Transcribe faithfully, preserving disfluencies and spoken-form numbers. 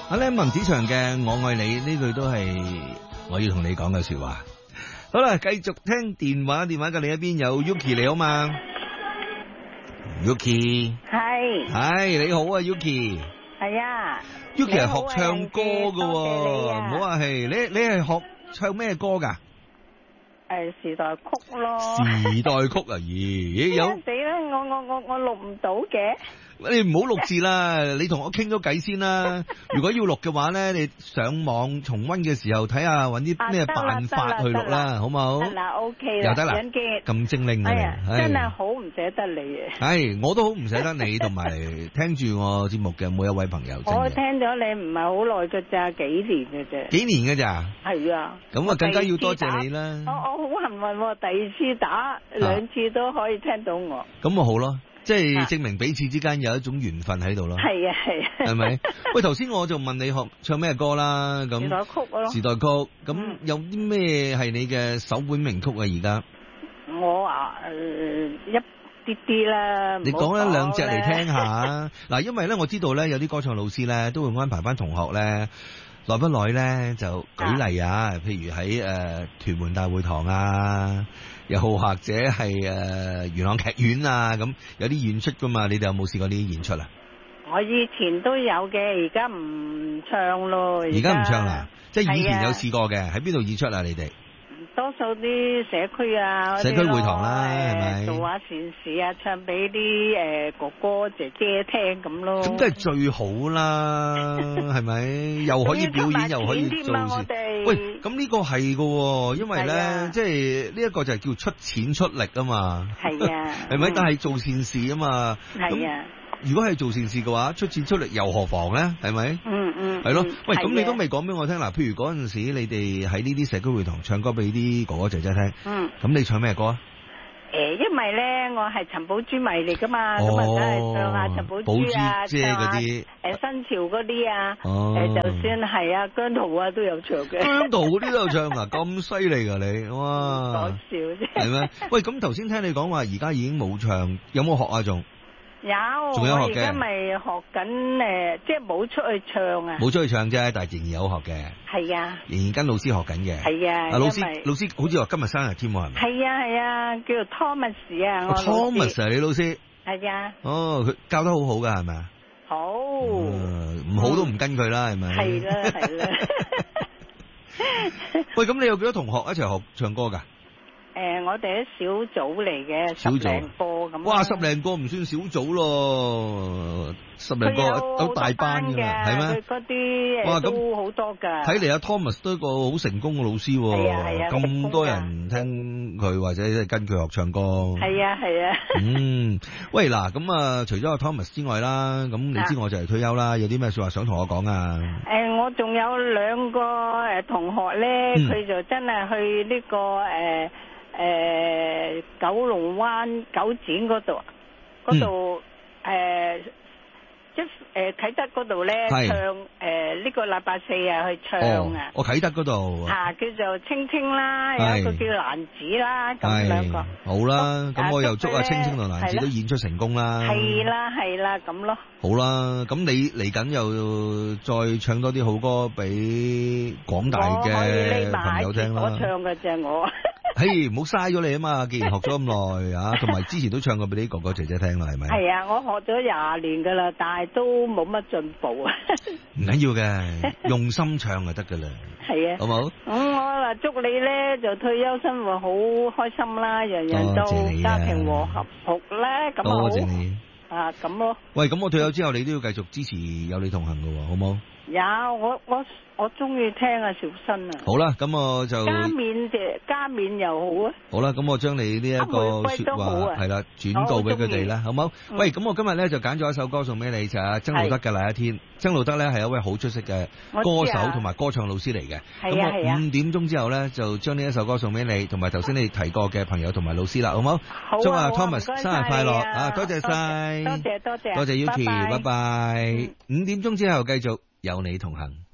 阿 Lemon 子祥嘅我愛你呢句都係我要同你講嘅說話。好啦，繼續聽電話，電話嘅另一邊有 Yuki 你好嘛 ？Yuki 係係你好啊 Yuki 係啊 Yuki 係學唱歌㗎喎， 唔唔好話係你你係學唱咩歌噶？ 誒時代曲咯， 時代曲啊，咦有死啦！我我我我錄唔到嘅。 你唔好錄字啦，你同我傾咗偈先啦。如果要錄嘅話咧，你上網重溫嘅時候睇下揾啲咩辦法去錄啦，好唔好？ 得啦 ，OK 啦， 又得啦，咁精靈嘅， 哎呀，真係好唔捨得你啊！ 係，我都好唔捨得你，同埋聽住我節目嘅每一位朋友。 我聽咗你唔係好耐嘅咋，幾年嘅啫。 幾年嘅咋？ 係啊。 咁啊，更加要多謝你啦。 我我好幸運喎，第二次打兩次都可以聽到我。 咁咪好咯。即係證明彼此之間有一種緣分喺度咯。 係啊係啊。 係咪？喂，頭先我就問你學唱咩歌啦？咁時代曲咯。 時代曲，咁有啲咩係你嘅首本名曲啊？而家我啊，誒、呃、一啲啲啦。 你講一兩隻嚟聽下。嗱，因為咧我知道咧有啲歌唱老師咧都會安排翻同學咧，耐不耐咧就舉例啊，啊譬如喺誒、呃、屯門大會堂啊。又或者係誒、呃、元朗劇院啊，咁有啲演出噶嘛？你哋有冇試過呢啲演出啊？ 我以前都有嘅，而家唔唱咯。 而家唔唱啦，即係以前有試過嘅，喺邊度演出啊？你哋多數啲社區啊， 社區會堂啦，係咪？ 做下善事啊，唱俾啲誒哥哥姐姐聽咁咯。 咁梗係最好啦，係咪？又可以表演，又可以做事。喂，咁呢個係㗎，因為咧，即係呢一個就係叫出錢出力啊嘛。 係啊， 係咪？但係做善事啊嘛。 係啊。 如果係做善事嘅話，出錢出力又何妨咧？係咪？ 嗯嗯。 係咯。喂，咁你都未講俾我聽嗱。譬如嗰陣時你哋喺呢啲社區會堂唱歌俾啲哥哥姐姐聽。嗯。咁你唱咩歌啊？ 誒，因為咧我係陳寶珠迷嚟噶嘛，咁啊梗係唱下陳寶珠啊， 姐嗰啲誒新潮嗰啲啊，誒就算係啊姜濤啊都有唱嘅。 姜濤嗰啲都有唱啊，咁犀利噶你，哇！ 講笑啫。係咩？喂，咁頭先聽你講話，而家已經冇唱，有冇學啊？仲有， 仲有學嘅。 我而家咪學緊誒，即係冇出去唱啊。 冇出去唱啫，但係仍然有學嘅。 係啊。 仍然跟老師學緊嘅。 係啊。 啊，老師，老師好似話今日生日添喎，係咪？ 係啊係啊，叫做 Thomas 啊，我老師。 Thomas 啊，你老師。 係啊。 哦，佢教得好好噶，係咪啊？ 好。 唔好都唔跟佢啦，係咪？ 係啦係啦。 喂，咁你有幾多同學一齊學唱歌噶？ 誒，我哋啲小組嚟嘅，十零個咁。 哇，十零個唔算小組咯，十零個有大班㗎嘛，係咩？ 佢嗰啲誒都好多㗎。 睇嚟阿 Thomas 都係一個好成功嘅老師喎。係啊係啊，咁多人聽佢或者跟佢學唱歌。 係啊係啊。嗯， 喂嗱，咁啊，除咗阿 Thomas 之外啦，咁你知我就嚟退休啦，有啲咩説話想同我講啊？ 誒，我仲有兩個誒同學咧，佢就真係去呢個誒。誒、呃，九龍灣九展嗰度，嗰度誒，即係誒啟德嗰度咧唱誒呢、呃這個禮拜四啊去唱啊， 我、哦、啟德嗰度啊叫做青青啦，有一個叫蘭子啦，咁兩個好啦，咁我又祝阿青青同蘭子都演出成功啦， 係啦係啦咁咯， 好啦，咁你嚟緊又再唱多啲好歌俾廣大嘅朋友聽啦， 我唱嘅啫我。 嘿，唔好嘥咗你啊嘛！既然學咗咁耐啊，同埋之前都唱過俾啲哥哥姐姐聽啦，係咪？係啊，我學咗廿年噶啦，但係都冇乜進步啊。 唔緊要嘅，用心唱就得噶啦。係啊，好唔好？ 咁我嗱祝你咧就退休生活好開心啦，樣樣都家庭和合福咧，咁啊好。多謝你啊，咁咯。喂， 咁我退休之後，你都要繼續支持有你同行噶，好唔好？ 有，我我我中意聽啊小新啊。 好啦，咁我就加冕嘅加冕又好啊。 好啦，咁我將你呢一個說話係啦轉告俾佢哋啦，好唔好？嗯、喂，咁我今日咧就揀咗一首歌送俾你，就係、是、曾路德嘅《那一天》。曾路德咧係一位好出色嘅歌手同埋歌唱老師嚟嘅。咁我五點鐘之後咧就將呢一首歌送俾你，同埋頭先你提過嘅朋友同埋老師啦，好唔好？ 好啊。 祝阿 Thomas 生日快樂啊！多謝晒， 多謝多謝， 多謝 Yuki，拜拜。五、 嗯、 點鐘之後繼續有你同行。